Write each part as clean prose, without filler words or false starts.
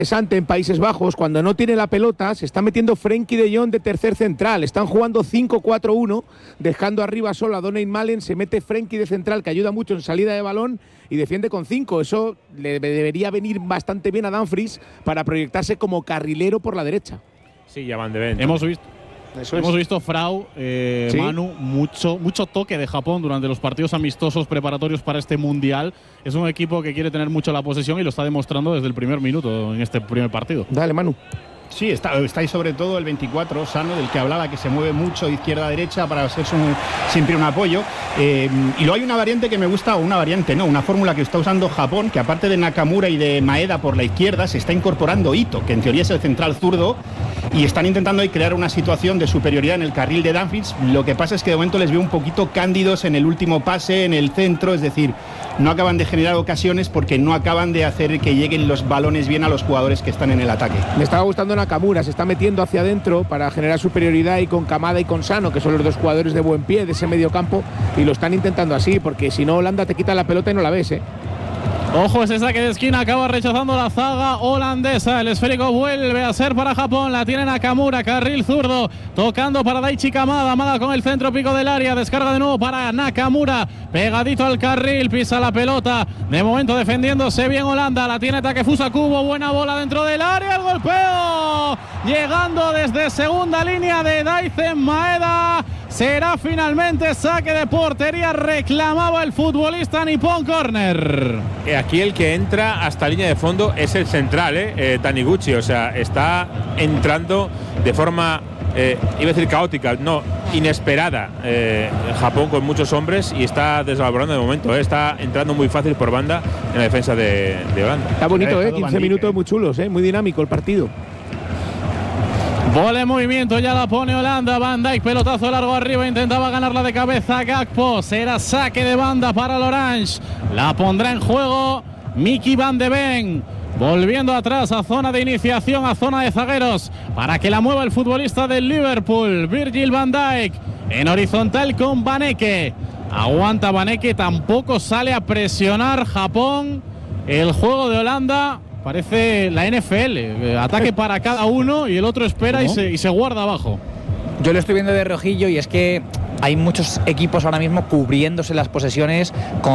interesante en Países Bajos, cuando no tiene la pelota, se está metiendo Frenkie de Jong de tercer central. Están jugando 5-4-1, dejando arriba solo a Donny Malen. Se mete Frenkie de central, que ayuda mucho en salida de balón y defiende con 5. Eso le debería venir bastante bien a Dumfries para proyectarse como carrilero por la derecha. Sí, ya Van de Ven. Hemos visto, Frau, ¿sí? Manu, mucho toque de Japón durante los partidos amistosos preparatorios para este Mundial. Es un equipo que quiere tener mucho la posesión y lo está demostrando desde el primer minuto en este primer partido. Dale, Manu. Sí, está ahí sobre todo el 24, Sano, del que hablaba, que se mueve mucho izquierda-derecha para ser siempre un apoyo. Y luego hay una variante que me gusta, una fórmula que está usando Japón, que aparte de Nakamura y de Maeda por la izquierda, se está incorporando Ito, que en teoría es el central zurdo, y están intentando ahí crear una situación de superioridad en el carril de Dumfries. Lo que pasa es que de momento les veo un poquito cándidos en el último pase, en el centro, es decir, no acaban de generar ocasiones porque no acaban de hacer que lleguen los balones bien a los jugadores que están en el ataque. Me estaba gustando Nakamura, se está metiendo hacia adentro para generar superioridad y con Kamada y con Sano, que son los dos jugadores de buen pie de ese medio campo, y lo están intentando así, porque si no Holanda te quita la pelota y no la ves, ¿eh? Ojo, ese saque de esquina acaba rechazando la zaga holandesa. El esférico vuelve a ser para Japón. La tiene Nakamura, carril zurdo, tocando para Daichi Kamada. Kamada con el centro pico del área. Descarga de nuevo para Nakamura. Pegadito al carril, pisa la pelota. De momento defendiéndose bien Holanda. La tiene Takefusa Kubo. Buena bola dentro del área. El golpeo. Llegando desde segunda línea de Daizen Maeda. Será finalmente saque de portería. Reclamaba el futbolista nipón. Córner. Aquí el que entra hasta línea de fondo es el central, Taniguchi. O sea, está entrando de forma, iba a decir caótica, no, inesperada. Japón con muchos hombres y está desvalorando de momento. Está entrando muy fácil por banda en la defensa de Holanda. Está bonito, 15 minutos muy chulos, muy dinámico el partido. Bola en movimiento, ya la pone Holanda. Van Dijk, pelotazo largo arriba, intentaba ganarla de cabeza Gakpo. Será saque de banda para el Orange. La pondrá en juego Mickey Van de Ven. Volviendo atrás a zona de iniciación, a zona de zagueros, para que la mueva el futbolista del Liverpool, Virgil van Dijk. En horizontal con Baneke. Aguanta Baneke, tampoco sale a presionar Japón. El juego de Holanda parece la NFL, ataque para cada uno y el otro espera y se guarda abajo. Yo lo estoy viendo de reojillo y es que hay muchos equipos ahora mismo cubriéndose las posesiones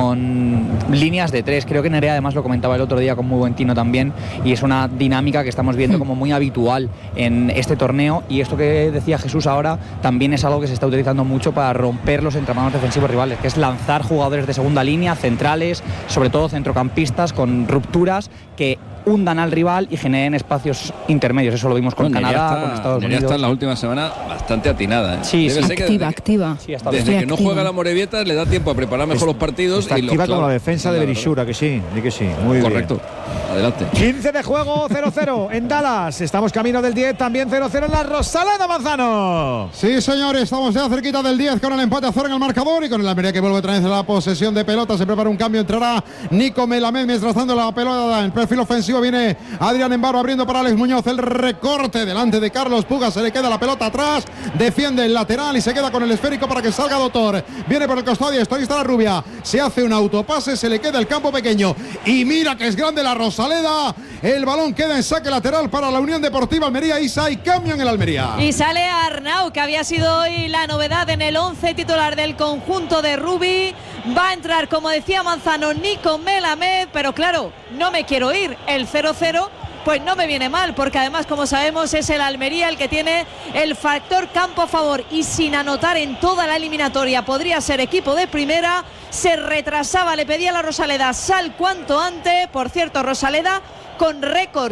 con líneas de 3. Creo que Nerea además lo comentaba el otro día con muy buen tino también, y es una dinámica que estamos viendo como muy habitual en este torneo, y esto que decía Jesús ahora también es algo que se está utilizando mucho para romper los entramados defensivos rivales, que es lanzar jugadores de segunda línea, centrales, sobre todo centrocampistas, con rupturas que hundan al rival y generen espacios intermedios. Eso lo vimos con Canadá, con Estados Unidos. Está en la última semana bastante atinada, ¿eh? Sí, activa. Sí, desde que no juega la Morevieta le da tiempo a preparar mejor los partidos. Está activa como la defensa de Berishura, que sí, muy correcto. Bien. Adelante. 15 de juego, 0-0 en Dallas. Estamos camino del 10, también 0-0 en la Rosaleda, Manzano. Sí, señores, estamos ya cerquita del 10 con el empate a 0 en el marcador y con el Almería que vuelve otra vez a la posesión de pelota. Se prepara un cambio, entrará Nico Melamed mientras dando la pelota en perfil ofensivo. Viene Adrián Embaro abriendo para Alex Muñoz. El recorte delante de Carlos Puga. Se le queda la pelota atrás. Defiende el lateral y se queda con el esférico para que salga Doctor. Viene por el costado y esto. Ahí está la rubia. Se hace un autopase. Se le queda el campo pequeño. Y mira que es grande la Rosaleda. El balón queda en saque lateral para la Unión Deportiva Almería. Isa y cambio en el Almería. Y sale Arnau, que había sido hoy la novedad en el 11 titular del conjunto de Rubí. Va a entrar, como decía Manzano, Nico Melamed, pero claro, no me quiero ir. El 0-0 pues no me viene mal, porque además, como sabemos, es el Almería el que tiene el factor campo a favor, y sin anotar en toda la eliminatoria podría ser equipo de primera. Se retrasaba, le pedía a la Rosaleda sal cuanto antes. Por cierto, Rosaleda con récord,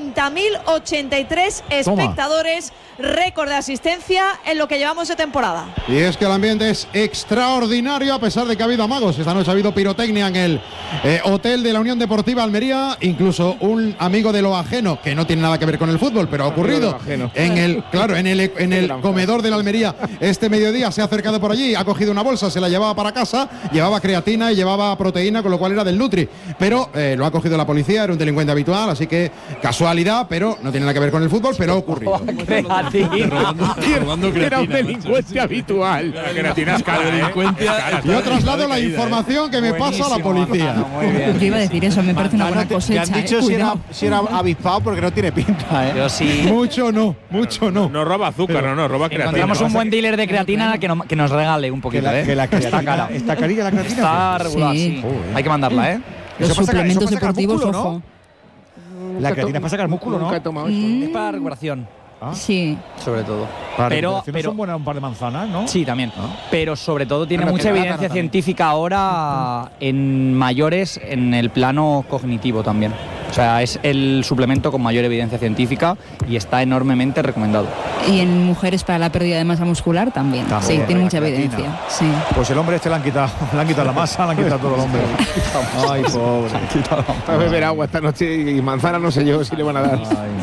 30.083 espectadores, récord de asistencia en lo que llevamos de temporada. Y es que el ambiente es extraordinario, a pesar de que ha habido amagos. Esta noche ha habido pirotecnia en el hotel de la Unión Deportiva Almería, incluso un amigo de lo ajeno, que no tiene nada que ver con el fútbol, pero ha ocurrido en el comedor de la Almería este mediodía. Se ha acercado por allí, ha cogido una bolsa, se la llevaba para casa, llevaba llevaba creatina y llevaba proteína, con lo cual era del Nutri. Pero lo ha cogido la policía, era un delincuente habitual, así que casualidad, pero no tiene nada que ver con el fútbol, pero ha ocurrido. Era un delincuente habitual. La creatina es cara, Yo traslado la información que me pasa a la policía. Yo iba a decir eso, me parece una buena cosecha. Te han dicho si era avispado porque no tiene pinta, ¿eh? Pero sí. Mucho no. No roba azúcar, no roba creatina. Encontramos un buen dealer de creatina que nos regale un poquito, Que la creatina, está cara. ¿Está carilla la creatina? Está regular, sí. Hay que mandarla, ¿eh? Los suplementos deportivos, músculo, ojo. ¿no? La creatina para sacar músculo, ¿no? Nunca he tomado esto. Es para recuperación. Sí. Sobre todo. Pero son buenas un par de manzanas, ¿no? Sí, también. Pero sobre todo tiene Bueno, mucha que evidencia científica ahora en mayores en el plano cognitivo también. O sea, es el suplemento con mayor evidencia científica y está enormemente recomendado. Y en mujeres para la pérdida de masa muscular también. Sí, tiene mucha evidencia. Sí. Pues el hombre le han quitado la masa, le han quitado todo el hombre. Ay, pobre. Va a beber agua esta noche y manzana no sé yo si le van a dar.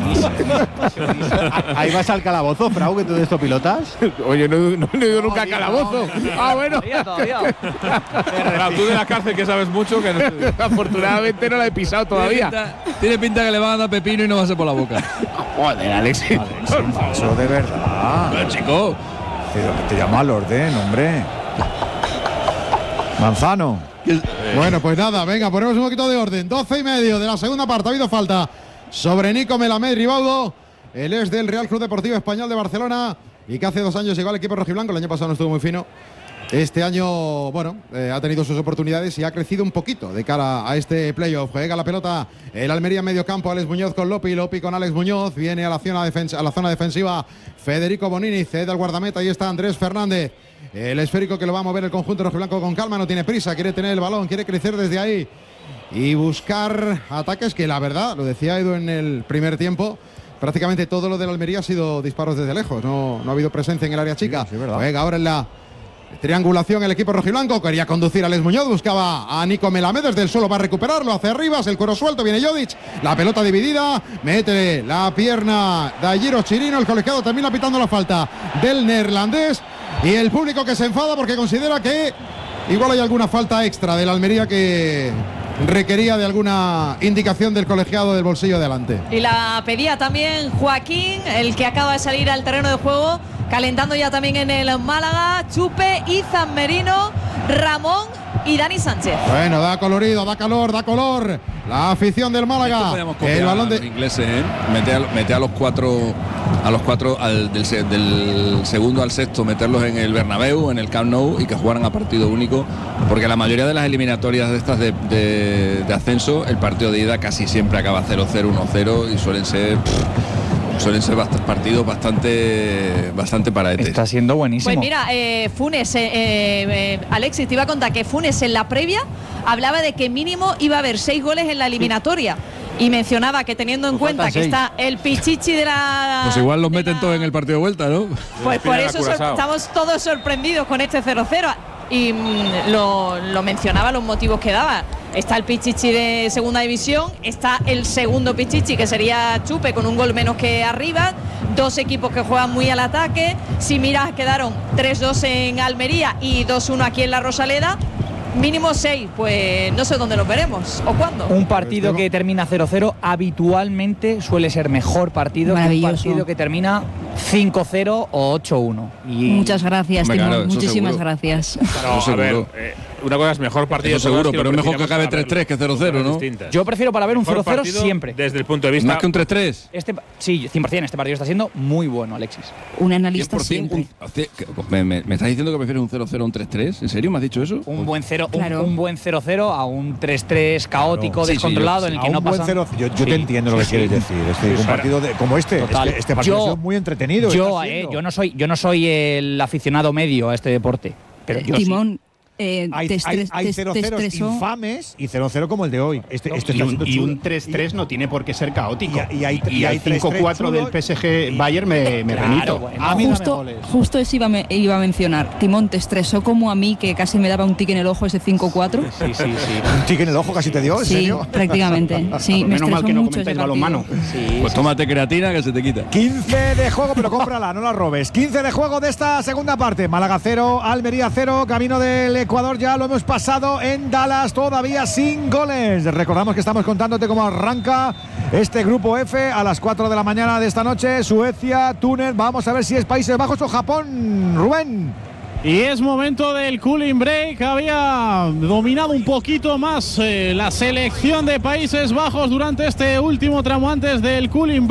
Ahí vas al calabozo, Frau, que tú de esto pilotas. Oye, no he ido nunca a calabozo. Bueno. Todavía. Claro, tú de la cárcel que sabes mucho, que Afortunadamente no la he pisado todavía. Tiene pinta que le van a dar pepino y no va a ser por la boca. Joder, Alex. Eso de verdad. Pero, chico. Te llama al orden, hombre. Manzano. Bueno, pues nada, venga, ponemos un poquito de orden. 12:30 de la segunda parte. Ha habido falta sobre Nico Melamed Ribaudo. Él es del Real Club Deportivo Español de Barcelona y que hace 2 años llegó al equipo rojiblanco. El año pasado no estuvo muy fino. Este año, bueno, ha tenido sus oportunidades y ha crecido un poquito de cara a este playoff. Juega la pelota el Almería en medio campo. Alex Muñoz con Lopi con Alex Muñoz. Viene a la zona defensiva Federico Bonini. Cede al guardameta. Ahí está Andrés Fernández. El esférico que lo va a mover el conjunto rojiblanco con calma. No tiene prisa. Quiere tener el balón. Quiere crecer desde ahí y buscar ataques que, la verdad, lo decía Edu en el primer tiempo, prácticamente todo lo de la Almería ha sido disparos desde lejos. No ha habido presencia en el área chica. Sí, verdad. Juega ahora en la triangulación el equipo rojiblanco. Quería conducir a Alex Muñoz, buscaba a Nico Melamed desde el suelo para recuperarlo hacia arriba, el cuero suelto, viene Jodic, la pelota dividida, mete la pierna Dairo Chirino, el colegiado termina pitando la falta del neerlandés y el público que se enfada porque considera que igual hay alguna falta extra de la Almería que requería de alguna indicación del colegiado del bolsillo de adelante. Y la pedía también Joaquín, el que acaba de salir al terreno de juego, calentando ya también en el Málaga, Chupe, Izan Merino, Ramón y Dani Sánchez. Bueno, da colorido, da calor, da color la afición del Málaga. El balón de los ingleses, ¿eh? Mete a los cuatro del segundo al sexto, meterlos en el Bernabéu, en el Camp Nou, y que jugaran a partido único, porque la mayoría de las eliminatorias de estas de ascenso, el partido de ida casi siempre acaba 0-0, 1-0 y suelen ser partidos bastante paraetes. Está siendo buenísimo. Pues mira, Funes, Alexis, te iba a contar que Funes en la previa hablaba de que mínimo iba a haber 6 goles en la eliminatoria. Y mencionaba que teniendo en cuenta que está el Pichichi de la... Pues igual los meten todos en el partido de vuelta, ¿no? Pues por eso estamos todos sorprendidos con este 0-0. Y lo mencionaba, los motivos que daba. Está el Pichichi de segunda división, está el segundo Pichichi, que sería Chupe, con un gol menos que arriba. 2 equipos que juegan muy al ataque. Si miras, quedaron 3-2 en Almería y 2-1 aquí en la Rosaleda. Mínimo 6, pues no sé dónde los veremos o cuándo. Un partido que termina 0-0 habitualmente suele ser mejor partido que un partido que termina 5-0 o 8-1. Muchas gracias, Timón. Claro, muchísimas gracias. No, a ver, una cosa es mejor partido. Eso seguro, pero es mejor que acabe 3-3 que 0-0, ¿no? Yo prefiero para ver un 0-0 siempre. Desde el punto de vista... ¿Más que un 3-3? Sí, 100%. Este partido está siendo muy bueno, Alexis. Un analista siempre. ¿Me estás diciendo que prefieres un 0-0 a un 3-3? ¿En serio me has dicho eso? Un buen 0-0 a un 3-3 caótico, descontrolado, en el que no pasa. Yo te entiendo lo que quieres decir. Un partido como este partido es muy entretenido. Yo no soy el aficionado medio a este deporte, pero yo Timón, hay 0-0 infames y 0-0 como el de hoy. Y un 3-3 no tiene por qué ser caótico. Y hay 5-4 del PSG Bayern me remito. Bueno, justo eso iba a mencionar. Timón, te estresó como a mí, que casi me daba un tic en el ojo ese 5-4. Sí. ¿Un tic en el ojo casi te dio? ¿En serio? Prácticamente. Sí, me menos mal que no mucho comentáis balonmano. Pues tómate creatina que se te quita. 15 de juego, pero cómprala, no la robes. 15 de juego de esta segunda parte. Málaga 0, Almería 0, camino del Ecuador ya lo hemos pasado en Dallas, todavía sin goles. Recordamos que estamos contándote cómo arranca este grupo F a las 4 de la mañana de esta noche. Suecia, Túnez, vamos a ver si es Países Bajos o Japón. Rubén. Y es momento del cooling break. Había dominado un poquito más la selección de Países Bajos durante este último tramo antes del cooling break.